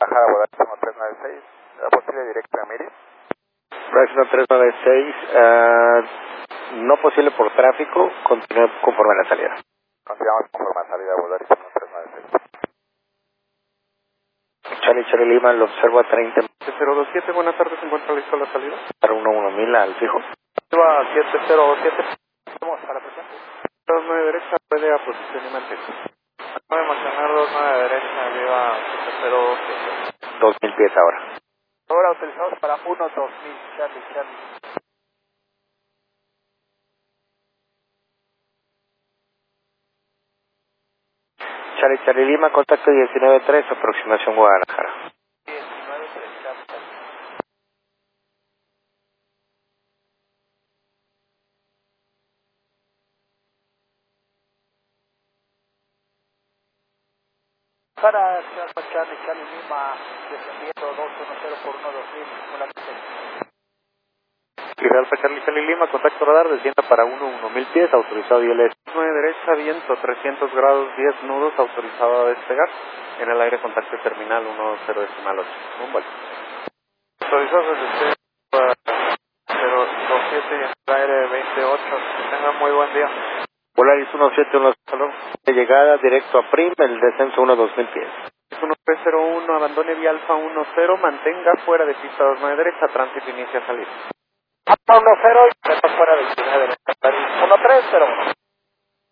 Bajada Volaris 1396, posible directo a Miri. Bryson 396, no posible por tráfico, continúe conforme a la salida. Continuamos conforme a salida Volaris 1396. Charlie Lima, lo observo a 30. 727, buenas tardes, ¿se encuentra listo la salida? Para 11000 al fijo. Lleva 707. Vamos para presión. 29 derecha, puede a posición y mantener. Acaba de mencionar 29 derecha, lleva 707. 2000 pies ahora. Ahora utilizados para 2000, Charlie. Charlie Lima, contacto 193, aproximación Guadalajara. 19 Charlie. Para Charlie Lima, descendiendo 210 por 12000, una Israel Charlie Lima, contacto radar, descienda para 1000 pies, autorizado ILS. 9 derecha, viento 300 grados, 10 nudos, autorizado a despegar. En el aire contacto terminal 10.8. Un vuelo. Autorizado desde 027 en el aire 28. Tengan muy buen día. Volaris 1710, de llegada directo a Prim, el descenso 2000 pies. 1301, abandone vía Alfa 10, mantenga fuera de pista 29 derecha, tránsito inicia salida. Alfa 10 Fuera de 29 derecha, 1301.